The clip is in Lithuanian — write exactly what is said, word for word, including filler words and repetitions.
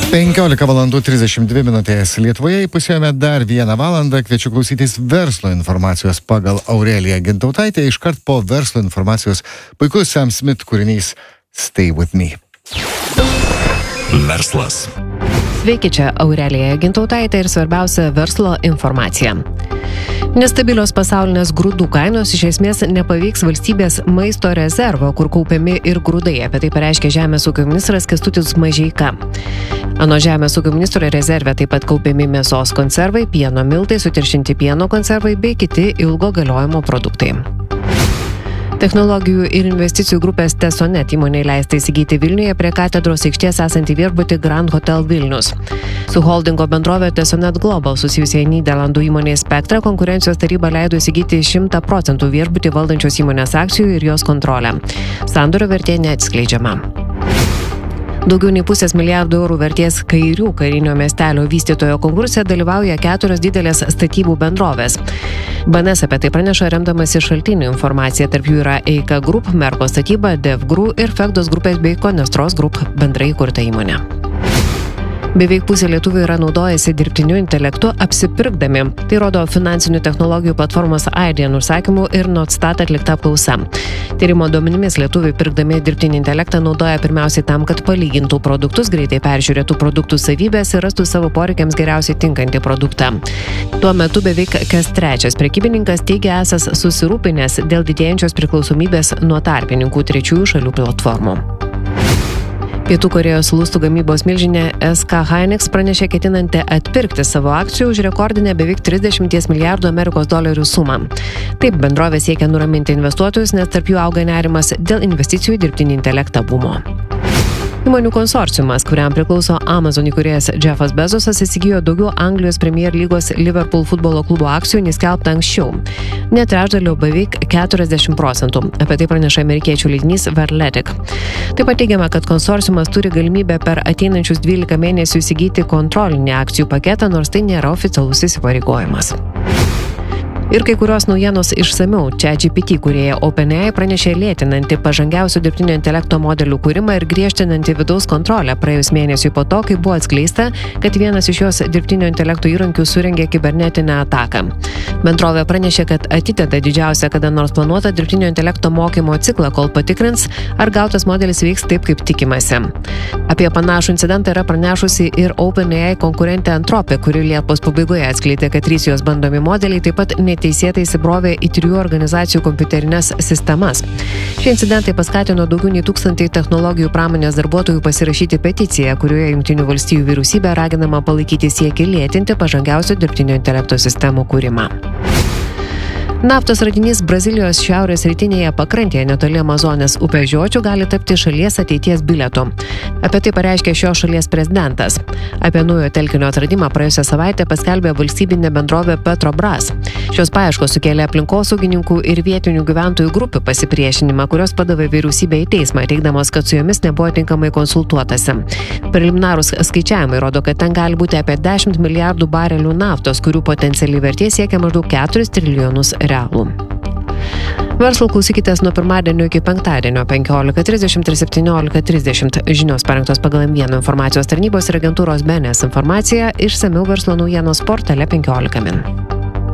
penkiolika valandų trisdešimt dvi minutės. Lietuvoje įpusėjome dar vieną valandą. Kviečiu klausytis verslo informacijos pagal Aureliją Gintautaitę. Iškart po verslo informacijos puikus Sam Smith kūrinys Stay With Me. Verslas. Sveiki, čia Aurelija Gintautaitė ir svarbiausia verslo informacija. Nestabilios pasaulinės grūdų kainos iš esmės nepaveiks valstybės maisto rezervo, kur kaupiami ir grūdai. Apie tai pareiškė Žemės ūkio ministras Kęstutis Mažeika. Anot Žemės ūkio ministro rezerve taip pat kaupiami mėsos konservai, pieno miltai, sutiršinti pieno konservai bei kiti ilgo galiojimo produktai. Technologijų ir investicijų grupės Tesonet įmonei leista įsigyti Vilniuje prie katedros aikštės esantį viešbutį Grand Hotel Vilnius. Su holdingo bendrovė Tesonet Global susijusiai Nyderlandų įmonė Spektra konkurencijos taryba leido įsigyti šimtą procentų viešbutį valdančios įmonės akcijų ir jos kontrolę. Sandorio vertė neatskleidžiama. Daugiau nei pusės milijardų eurų vertės Kairių karinio miestelio vystytojo konkurse dalyvauja keturios didelės statybų bendrovės. B N S apie tai praneša remdamasi šaltinių informacija, tarp jų yra Eika Group, Merko statyba, Devgru ir Fekdos grupės bei Konestros Group bendrai įkurta įmonė. Beveik pusė lietuvių yra naudojasi dirbtiniu intelektu apsipirkdami. Tai rodo finansinių technologijų platformos Aidian užsakymų ir Notstat atlikta apklausa. Tyrimo duomenimis lietuviai pirkdami dirbtinį intelektą naudoja pirmiausiai tam, kad palygintų produktus, greitai peržiūrėtų produktų savybės ir rastų savo poreikiams geriausiai tinkantį produktą. Tuo metu beveik kas trečias prekybininkas teigia esąs susirūpinęs dėl didėjančios priklausomybės nuo tarpininkų trečiųjų šalių platformų. Pietų Korėjos lustų gamybos milžinė S K Hynix pranešė ketinanti atpirkti savo akcijų už rekordinę beveik trisdešimt milijardų Amerikos dolerių sumą. Taip, bendrovė siekia nuraminti investuotojus, nes tarp jų auga nerimas dėl investicijų į dirbtinį intelektą bumo. Įmonių konsorciumas, kuriam priklauso Amazon įkūrėjas Jeffas Bezosas, įsigijo daugiau Anglijos Premier lygos Liverpool futbolo klubo akcijų nei skelbta anksčiau. Net trečdaliu beveik keturiasdešimt procentų. Apie tai praneša amerikiečių leidinys Verletic. Taip pat teigiama, kad konsorciumas turi galimybę per ateinančius dvylika mėnesių įsigyti kontrolinį akcijų paketą, nors tai nėra oficialus įsipareigojimas. Ir kai kurios naujienos išsamiau. ChatGPT kūrėja OpenAI pranešė lėtinanti pažangiausių dirbtinio intelekto modelių kūrimą ir griežtinanti vidaus kontrolę praėjus mėnesiui po to, kai buvo atskleista, kad vienas iš jos dirbtinio intelekto įrankių surengė kibernetinę ataką. Bendrovė pranešė, kad atideda didžiausią kada nors planuotą dirbtinio intelekto mokymo ciklą, kol patikrins, ar gautas modelis veiks taip, kaip tikimasi. Apie panašų incidentą yra pranešusi ir OpenAI konkurentė Anthropic, kuri Liepos pabaigoje atskleidė, kad trys jos bandomi modeliai taip pat net teisėtai įsibrovė į trijų organizacijų kompiuterinės sistemas. Šie incidentai paskatino daugiau nei tūkstantį technologijų pramonės darbuotojų pasirašyti peticiją, kurioje Jungtinių valstijų vyriausybė raginama palaikyti siekį lėtinti pažangiausių dirbtinio intelekto sistemų kūrimą. Naftos radinys Brazilijos šiaurės rytinėje pakrantėje netoli Amazonės upės žiočių gali tapti šalies ateities bilietu. Apie tai pareiškė šios šalies prezidentas. Apie naujo telkinio atradimą praėjusią savaitę paskelbė valstybinė bendrovė Petrobras. Šios paieškos sukėlė aplinkosaugininkų ir vietinių gyventojų grupių pasipriešinimą, kurios padavė vyriausybę į teismą, teigdamos, kad su jomis nebuvo tinkamai konsultuotasi. Preliminarūs skaičiavimai rodo, kad ten gali būti apie dešimt milijardų barelių naftos, kurių potencialiai vertė siekia maždaug keturis trilijonus realų. Verslo klausykitės nuo pirmadienio iki penktadienio penkiolika trisdešimt ir septyniolika trisdešimt. Žinios parengtos pagal M vieną informacijos tarnybos ir agentūros B N S informaciją, išsamiau verslo naujienos portale penkiolika min.